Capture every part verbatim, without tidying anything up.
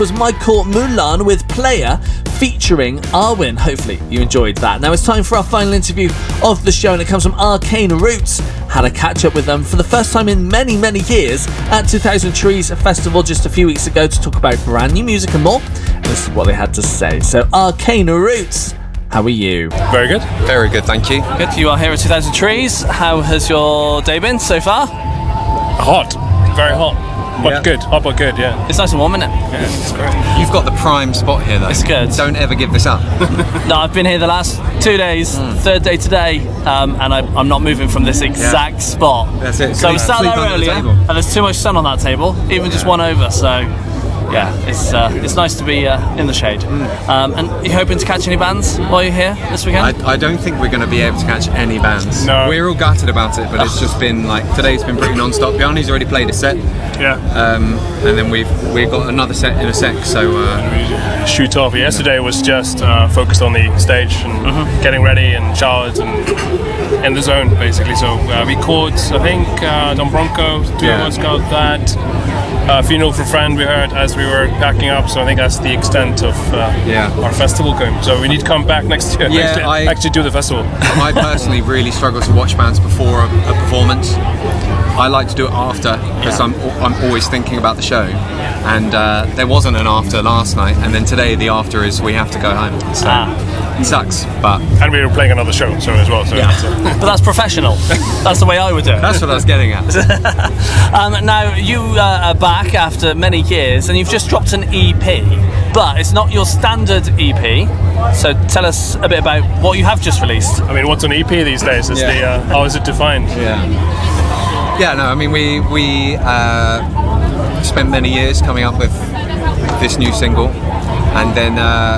was Michael Mulan with Player featuring Arwen. Hopefully you enjoyed that. Now it's time for our final interview of the show, and it comes from Arcane Roots. Had a catch up with them for the first time in many, many years at two thousand Trees Festival just a few weeks ago to talk about brand new music and more. And this is what they had to say. So Arcane Roots, how are you? Very good. Very good, thank you. Good. You are here at two thousand Trees. How has your day been so far? Hot. Very hot. But Yeah. good. Hot but good, yeah. It's nice and warm, isn't it? Yeah, it's great. You've got the prime spot here, though. It's good. Don't ever give this up. No, I've been here the last two days, mm. third day today, um, and I, I'm not moving from this exact yeah. spot. That's it. So we sat there earlier, the and there's too much sun on that table, even yeah. just one over, so yeah, it's uh, it's nice to be uh, in the shade. Mm. Um, and you hoping to catch any bands while you're here this weekend? I, I don't think we're going to be able to catch any bands. No. We're all gutted about it, but it's just been like, today's been pretty non-stop. Bjarne's already played a set. Yeah. Um, and then we've we've got another set in a sec, so uh, shoot off. Yesterday was just uh, focused on the stage and mm-hmm. getting ready and showered and in the zone basically. So uh, we caught, I think, uh, Don Bronco, two yeah. of us got that. Uh, Funeral for a Friend we heard as we were packing up, so I think that's the extent of uh, yeah. our festival going. So we need to come back next year. Yeah, next year, I, actually do the festival. I personally really struggle to watch bands before a, a performance. I like to do it after because yeah. I'm I'm always thinking about the show, and uh, there wasn't an after last night, and then today the after is we have to go home. So ah. it sucks, but and we were playing another show, so as well. So yeah. But that's professional. That's the way I would do it. That's what I was getting at. um, now you uh, are back after many years, and you've just dropped an E P, but it's not your standard E P. So tell us a bit about what you have just released. I mean, what's an E P these days? Is yeah. the uh, how is it defined? Yeah. Yeah, no, I mean, we we uh, spent many years coming up with this new single, and then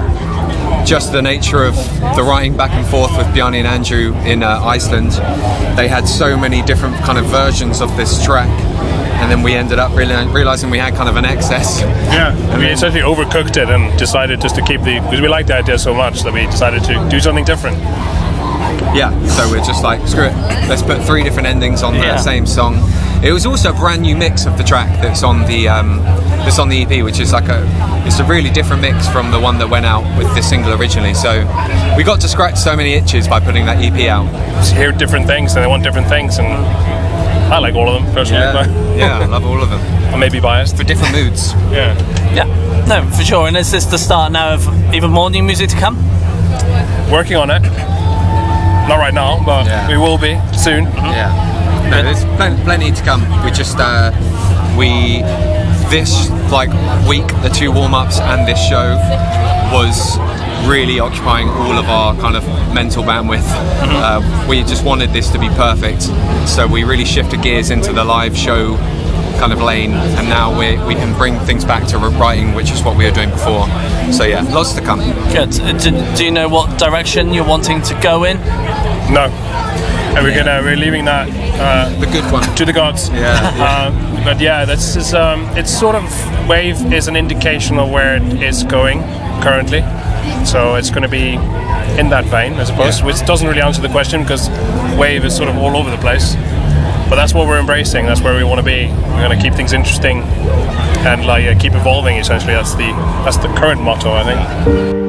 uh, just the nature of the writing back and forth with Bjarne and Andrew in uh, Iceland, they had so many different kind of versions of this track, and then we ended up really realizing we had kind of an excess. Yeah, and we essentially overcooked it and decided just to keep the, because we liked the idea so much that we decided to do something different. Yeah, so we're just like, screw it, let's put three different endings on the yeah. same song. It was also a brand new mix of the track that's on the um, that's on the E P, which is like a it's a really different mix from the one that went out with the single originally. So we got to scratch so many itches by putting that E P out. Just hear different things, and they want different things, and I like all of them personally. Yeah, yeah, I love all of them. I may be biased for different moods. Yeah, yeah, no, for sure. And is this the start now of even more new music to come? Working on it. Not right now, but yeah. we will be soon. Mm-hmm. Yeah. No, there's plenty, plenty to come. We just uh, we this like week, the two warm-ups and this show was really occupying all of our kind of mental bandwidth. Mm-hmm. Uh, we just wanted this to be perfect, so we really shifted gears into the live show kind of lane, and now we we can bring things back to writing, which is what we were doing before. So yeah, lots to come. Good. Do, do you know what direction you're wanting to go in? No, and we're gonna we're leaving that uh, the good one to the gods. Yeah. yeah. Uh, but yeah, that's is, um, it's sort of Wave is an indication of where it is going currently. So it's going to be in that vein, I suppose, yeah. which doesn't really answer the question because Wave is sort of all over the place. But that's what we're embracing. That's where we want to be. We're going to keep things interesting and like uh, keep evolving. Essentially, that's the that's the current motto, I think.